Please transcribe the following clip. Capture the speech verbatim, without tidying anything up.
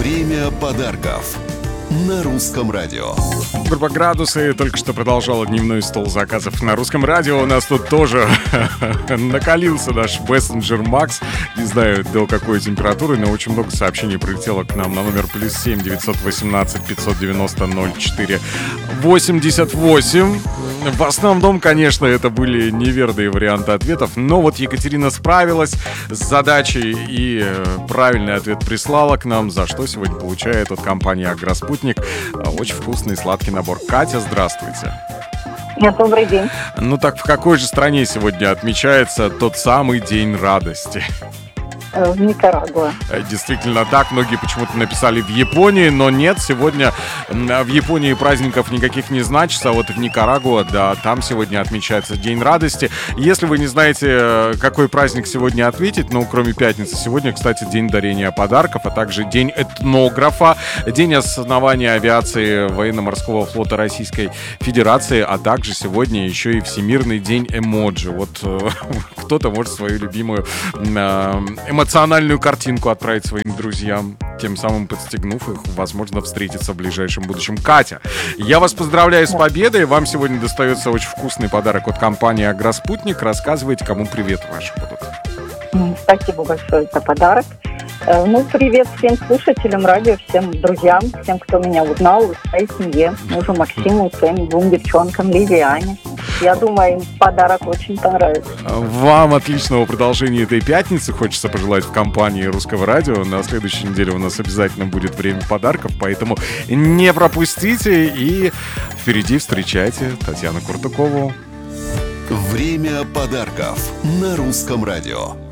Время подарков на Русском радио. Группа «Градусы» только что продолжала дневной стол заказов на Русском радио. У нас тут тоже накалился наш мессенджер Макс. Не знаю, до какой температуры, но очень много сообщений прилетело к нам на номер плюс семь девятьсот восемнадцать пятьсот девяносто ноль четыре восемьдесят восемь. В основном, конечно, это были неверные варианты ответов, но вот Екатерина справилась с задачей и правильный ответ прислала к нам, за что сегодня получает от компании «Агроспутник» очень вкусный сладкий набор. Катя, здравствуйте. Добрый день. Ну так в какой же стране сегодня отмечается тот самый День радости? В Никарагуа. Действительно так, многие почему-то написали в Японии, но нет, сегодня в Японии праздников никаких не значится, а вот в Никарагуа, да, там сегодня отмечается День радости. Если вы не знаете, какой праздник сегодня отметить, ну, кроме пятницы, сегодня, кстати, День дарения подарков, а также День этнографа, День основания авиации Военно-морского флота Российской Федерации, а также сегодня еще и Всемирный день эмоджи. Вот кто-то может свою любимую эмоциональную эмоциональную картинку отправить своим друзьям, тем самым подстегнув их, возможно, встретиться в ближайшем будущем. Катя, я вас поздравляю с победой. Вам сегодня достается очень вкусный подарок от компании «Агроспутник». Рассказывайте, кому привет ваши будут. Спасибо большое за подарок. Ну, привет всем слушателям радио, всем друзьям, всем, кто меня узнал, своей семье, мужу Максиму, своим двум девчонкам, Лизе и Ане. Я думаю, им подарок очень понравится. Вам отличного продолжения этой пятницы хочется пожелать в компании Русского радио. На следующей неделе у нас обязательно будет время подарков, поэтому не пропустите и впереди встречайте Татьяну Куртукову. Время подарков на Русском радио.